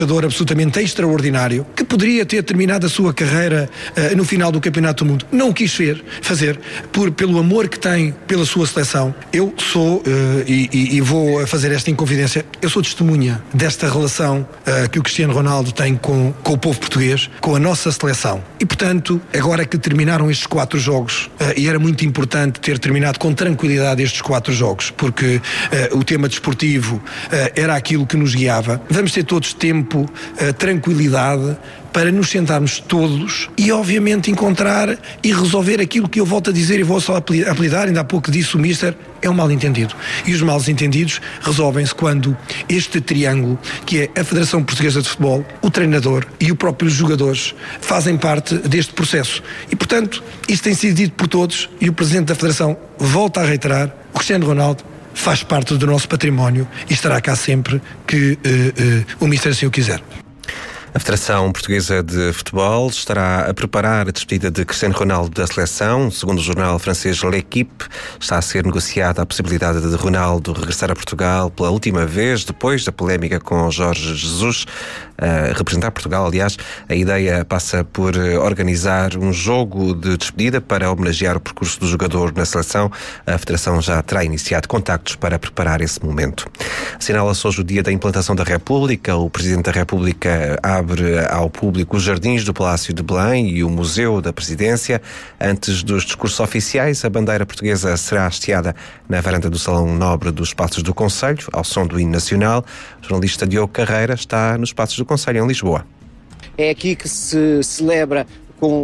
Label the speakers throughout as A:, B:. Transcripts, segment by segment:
A: jogador absolutamente extraordinário, que poderia ter terminado a sua carreira no final do Campeonato do Mundo. Não o quis fazer pelo amor que tem pela sua seleção. Eu sou, e vou fazer esta inconfidência, eu sou testemunha desta relação que o Cristiano Ronaldo tem com o povo português, com a nossa seleção. E, portanto, agora que terminaram estes 4 jogos, e era muito importante ter terminado com tranquilidade estes 4 jogos, porque o tema desportivo era aquilo que nos guiava. Vamos ter todos tempo, tranquilidade, para nos sentarmos todos e obviamente encontrar e resolver aquilo que eu volto a dizer e vou só apelidar, ainda há pouco disse o Mister, é um mal-entendido. E os mal-entendidos resolvem-se quando este triângulo, que é a Federação Portuguesa de Futebol, o treinador e o próprio jogadores, fazem parte deste processo. E, portanto, isto tem sido dito por todos e o Presidente da Federação volta a reiterar, o Cristiano Ronaldo faz parte do nosso património e estará cá sempre que o Mister assim o quiser.
B: A Federação Portuguesa de Futebol estará a preparar a despedida de Cristiano Ronaldo da seleção. Segundo o jornal francês L'Équipe, está a ser negociada a possibilidade de Ronaldo regressar a Portugal pela última vez, depois da polémica com Jorge Jesus, representar Portugal, aliás. A ideia passa por organizar um jogo de despedida para homenagear o percurso do jogador na seleção. A Federação já terá iniciado contactos para preparar esse momento. Assinala-se hoje o dia da implantação da República. O Presidente da República abre ao público os jardins do Palácio de Belém e o Museu da Presidência. Antes dos discursos oficiais, a bandeira portuguesa será hasteada na varanda do Salão Nobre dos Passos do Conselho, ao som do hino nacional. O jornalista Diogo Carreira está nos Passos do Conselho, em Lisboa.
C: É aqui que se celebra com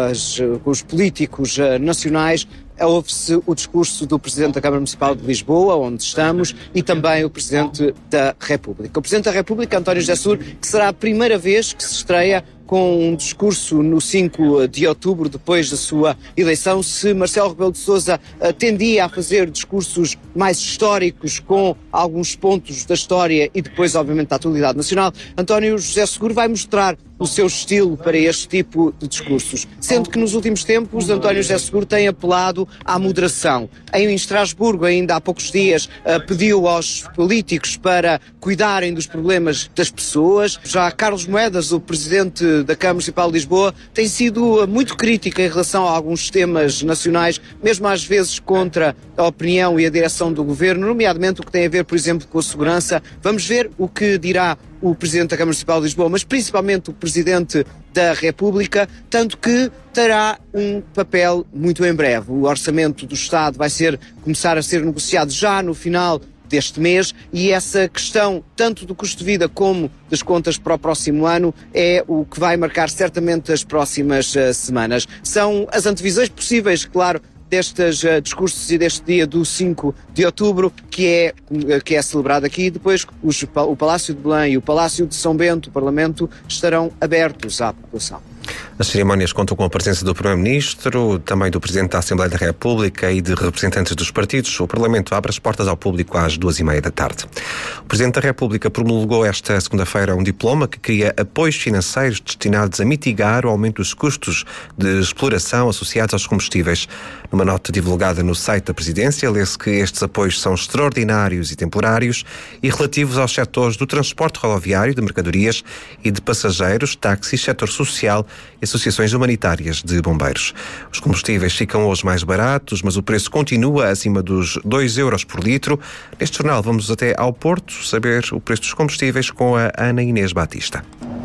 C: os políticos nacionais. Houve-se o discurso do Presidente da Câmara Municipal de Lisboa, onde estamos, e também o Presidente da República. O Presidente da República, António José Seguro, que será a primeira vez que se estreia com um discurso no 5 de outubro, depois da sua eleição. Se Marcelo Rebelo de Sousa tendia a fazer discursos mais históricos com alguns pontos da história e depois, obviamente, da atualidade nacional, António José Seguro vai mostrar o seu estilo para este tipo de discursos, sendo que nos últimos tempos António José Seguro tem apelado à moderação. Em Estrasburgo, ainda há poucos dias, pediu aos políticos para cuidarem dos problemas das pessoas. Já Carlos Moedas, o Presidente da Câmara Municipal de Lisboa, tem sido muito crítico em relação a alguns temas nacionais, mesmo às vezes contra a opinião e a direção do Governo, nomeadamente o que tem a ver, por exemplo, com a segurança. Vamos ver o que dirá o Presidente da Câmara Municipal de Lisboa, mas principalmente o Presidente da República, tanto que terá um papel muito em breve. O Orçamento do Estado vai começar a ser negociado já no final deste mês e essa questão, tanto do custo de vida como das contas para o próximo ano, é o que vai marcar certamente as próximas semanas. São as antevisões possíveis, claro, destes discursos e deste dia do 5 de outubro, que é celebrado aqui. Depois o Palácio de Belém e o Palácio de São Bento, o Parlamento, estarão abertos à população.
B: As cerimónias contam com a presença do Primeiro-Ministro, também do Presidente da Assembleia da República e de representantes dos partidos. O Parlamento abre as portas ao público às 14h30 da tarde. O Presidente da República promulgou esta segunda-feira um diploma que cria apoios financeiros destinados a mitigar o aumento dos custos de exploração associados aos combustíveis. Numa nota divulgada no site da Presidência, lê-se que estes apoios são extraordinários e temporários e relativos aos setores do transporte rodoviário, de mercadorias e de passageiros, táxis, setor social e associações humanitárias de bombeiros. Os combustíveis ficam hoje mais baratos, mas o preço continua acima dos 2 euros por litro. Neste jornal vamos até ao Porto saber o preço dos combustíveis com a Ana Inês Batista.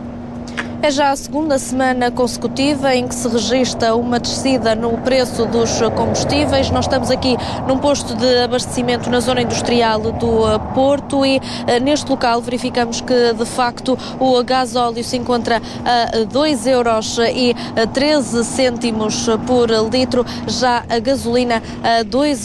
D: É já a segunda semana consecutiva em que se registra uma descida no preço dos combustíveis. Nós estamos aqui num posto de abastecimento na zona industrial do Porto e neste local verificamos que de facto o gasóleo se encontra a 2,13 euros por litro, já a gasolina a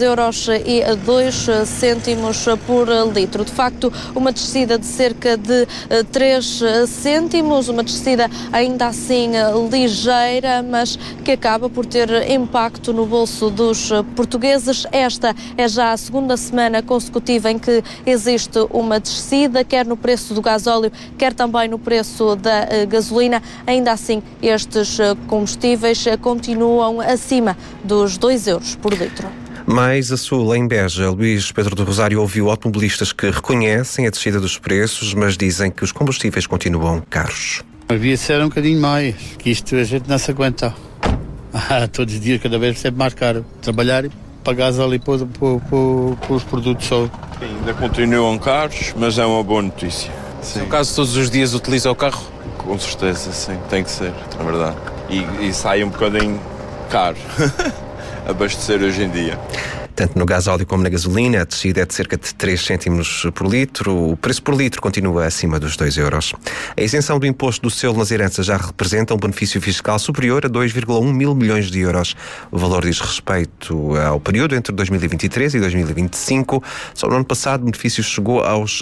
D: 2,02 euros por litro. De facto, uma descida de cerca de 3 cêntimos, uma descida ainda assim ligeira, mas que acaba por ter impacto no bolso dos portugueses. Esta é já a segunda semana consecutiva em que existe uma descida, quer no preço do gasóleo, quer também no preço da gasolina. Ainda assim, estes combustíveis continuam acima dos 2 euros por litro.
B: Mais a sul, em Beja, Luís Pedro do Rosário ouviu automobilistas que reconhecem a descida dos preços, mas dizem que os combustíveis continuam caros.
E: Havia de ser um bocadinho mais, que isto a gente não se aguenta. Todos os dias, cada vez sempre mais caro. Trabalhar e pagar ali para os produtos só.
F: Ainda continuam caros, mas é uma boa notícia. Sim.
G: No caso, todos os dias utiliza o carro?
F: Com certeza, sim, tem que ser, na verdade. E sai um bocadinho caro abastecer hoje em dia.
B: Tanto no gasóleo como na gasolina, a descida é de cerca de 3 cêntimos por litro. O preço por litro continua acima dos 2 euros. A isenção do imposto do selo nas heranças já representa um benefício fiscal superior a 2,1 mil milhões de euros. O valor diz respeito ao período entre 2023 e 2025. Só no ano passado, o benefício chegou aos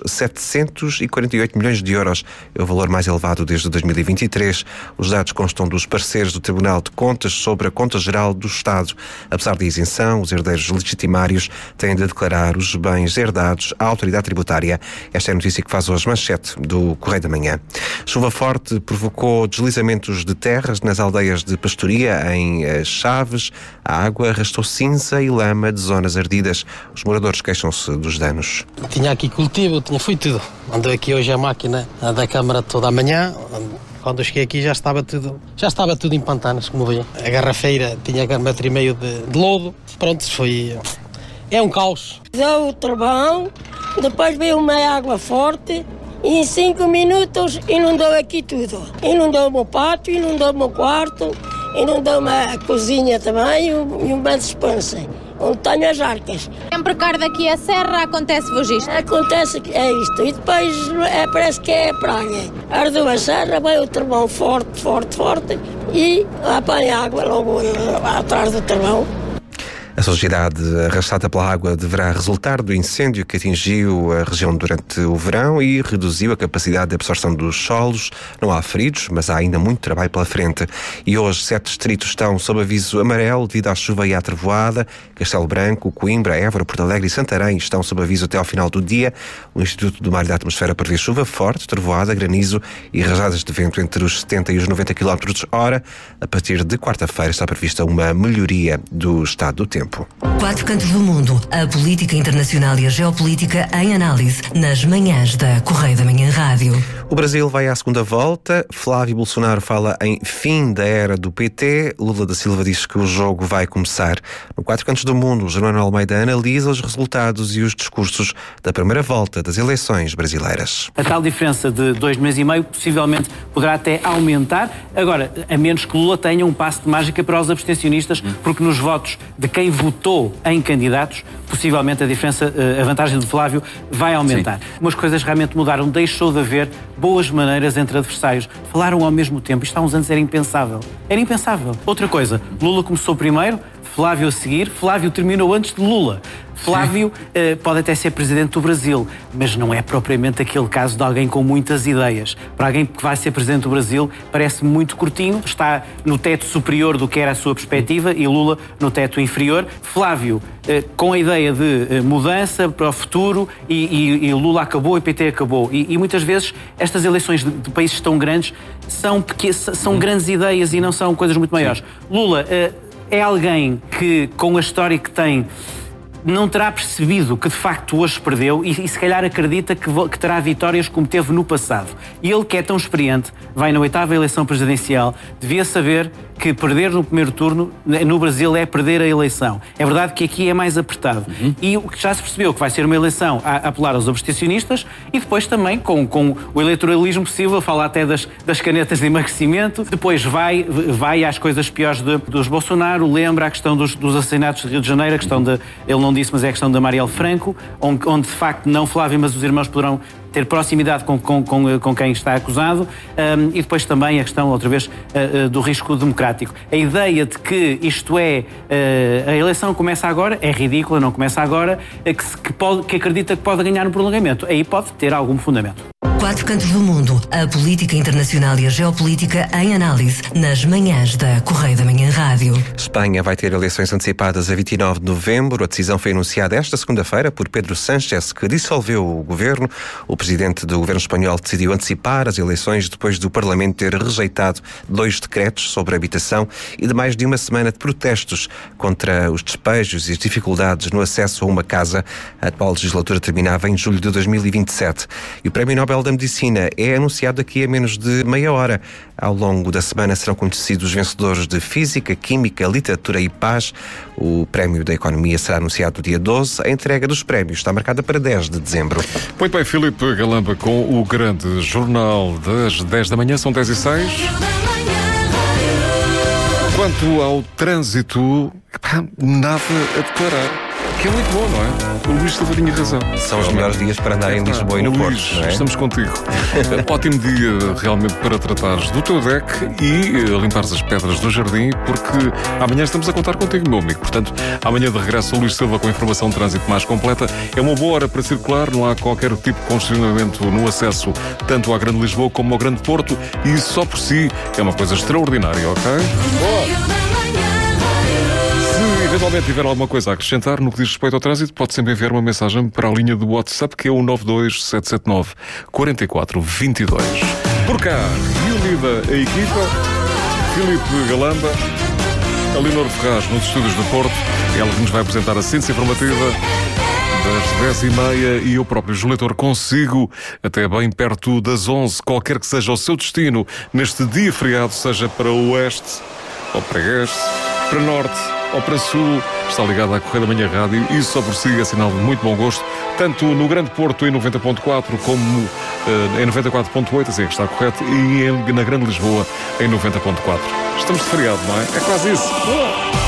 B: 748 milhões de euros. É o valor mais elevado desde 2023. Os dados constam dos pareceres do Tribunal de Contas sobre a Conta Geral do Estado. Apesar da isenção, os herdeiros legitimados têm de declarar os bens herdados à autoridade tributária. Esta é a notícia que faz hoje manchete do Correio da Manhã. Chuva forte provocou deslizamentos de terras nas aldeias de pastoria em Chaves. A água arrastou cinza e lama de zonas ardidas. Os moradores queixam-se dos danos.
H: Tinha aqui cultivo, foi tudo. Andou aqui hoje a máquina da Câmara toda a manhã. Quando eu cheguei aqui já estava tudo em pantanas, como veio. A garrafeira tinha 1,5 metro de lodo. Pronto, é um caos.
I: Deu o trovão, depois veio uma água forte e em 5 minutos inundou aqui tudo. Inundou o meu pátio, inundou o meu quarto, inundou a cozinha também e um belo despensa, onde tenho as arcas.
J: Sempre cá daqui a serra acontece-vos isto?
I: Acontece que é isto. E depois parece que é a praia. Ardeu a serra, veio o trovão forte e apanha a água logo atrás do trovão.
B: A sociedade arrastada pela água deverá resultar do incêndio que atingiu a região durante o verão e reduziu a capacidade de absorção dos solos. Não há feridos, mas há ainda muito trabalho pela frente. E hoje 7 distritos estão sob aviso amarelo devido à chuva e à trovoada. Castelo Branco, Coimbra, Évora, Porto Alegre e Santarém estão sob aviso até ao final do dia. O Instituto do Mar e da Atmosfera prevê chuva forte, trovoada, granizo e rajadas de vento entre os 70 e os 90 km/h. A partir de quarta-feira está prevista uma melhoria do estado do tempo.
K: 4 cantos do mundo, a política internacional e a geopolítica em análise nas manhãs da Correio da Manhã Rádio.
B: O Brasil vai à segunda volta. Flávio Bolsonaro fala em fim da era do PT. Lula da Silva diz que o jogo vai começar. No 4 cantos do mundo, Germano Almeida analisa os resultados e os discursos da primeira volta das eleições brasileiras.
L: A tal diferença de 2 meses e meio possivelmente poderá até aumentar. Agora, a menos que Lula tenha um passe de mágica para os abstencionistas, porque nos votos de quem votou em candidatos, possivelmente a vantagem de Flávio vai aumentar. Sim. Umas coisas realmente mudaram, deixou de haver boas maneiras entre adversários. Falaram ao mesmo tempo, isto há uns anos era impensável. Era impensável. Outra coisa, Lula começou primeiro, Flávio a seguir, Flávio terminou antes de Lula. Flávio pode até ser presidente do Brasil, mas não é propriamente aquele caso de alguém com muitas ideias. Para alguém que vai ser presidente do Brasil, parece muito curtinho, está no teto superior do que era a sua perspectiva e Lula no teto inferior. Flávio, com a ideia de mudança para o futuro e Lula acabou e PT acabou. E muitas vezes estas eleições de países tão grandes são grandes ideias e não são coisas muito maiores. Lula é alguém que, com a história que tem, não terá percebido que de facto hoje perdeu e se calhar acredita que terá vitórias como teve no passado. E ele, que é tão experiente, vai na 8ª eleição presidencial, devia saber que perder no primeiro turno no Brasil é perder a eleição. É verdade que aqui é mais apertado. E já se percebeu que vai ser uma eleição a apelar aos abstencionistas e depois também com o eleitoralismo possível, fala até das canetas de emagrecimento, depois vai às coisas piores dos Bolsonaro, lembra a questão dos assassinatos de Rio de Janeiro, a questão ele não disse, mas é a questão da Marielle Franco, onde de facto não Flávio, mas os irmãos poderão ter proximidade com quem está acusado, e depois também a questão, outra vez, do risco democrático. A ideia de que isto a eleição começa agora, é ridícula, não começa agora, que acredita que pode ganhar no prolongamento. Aí pode ter algum fundamento.
K: quatro cantos do mundo, a política internacional e a geopolítica em análise, nas manhãs da Correio da Manhã Rádio.
B: Espanha vai ter eleições antecipadas a 29 de novembro. A decisão foi anunciada esta segunda-feira por Pedro Sánchez, que dissolveu o governo. O presidente do governo espanhol decidiu antecipar as eleições depois do Parlamento ter rejeitado 2 decretos sobre habitação e de mais de uma semana de protestos contra os despejos e as dificuldades no acesso a uma casa. A atual legislatura terminava em julho de 2027. E o Prémio Nobel da Medicina é anunciado daqui a menos de meia hora. Ao longo da semana serão conhecidos os vencedores de Física, Química, Literatura e Paz. O Prémio da Economia será anunciado no dia 12. A entrega dos prémios está marcada para 10 de dezembro.
M: Muito bem, Filipe Galamba com o grande jornal das 10 da manhã, são 10h06. Quanto ao trânsito, nada a declarar. Que é muito bom, não é? O Luís Silva tinha razão.
B: São os melhores dias para andar em Lisboa e no Porto, não é?
M: Estamos contigo. Ótimo dia realmente para tratares do teu deck e limpares as pedras do jardim, porque amanhã estamos a contar contigo, meu amigo. Portanto, amanhã de regresso o Luís Silva com a informação de trânsito mais completa. É uma boa hora para circular, não há qualquer tipo de congestionamento no acesso tanto à Grande Lisboa como ao Grande Porto, e isso só por si é uma coisa extraordinária, ok? Boa! Se eventualmente tiver alguma coisa a acrescentar no que diz respeito ao trânsito, pode sempre enviar uma mensagem para a linha do WhatsApp, que é o 92779-4422. Por cá, reunida a equipa, Filipe Galamba, a Leonor Ferraz nos estúdios do Porto, ela que nos vai apresentar a síntese informativa das 10h30, e eu próprio, João Leitor, consigo até bem perto das 11, qualquer que seja o seu destino neste dia feriado, seja para o oeste ou para este, para norte ou para sul, está ligado à Correio da Manhã Rádio, e isso só por si é sinal de muito bom gosto, tanto no Grande Porto em 90.4 como em 94.8, assim é que está correto, e na Grande Lisboa em 90.4. Estamos de feriado, não é? É quase isso.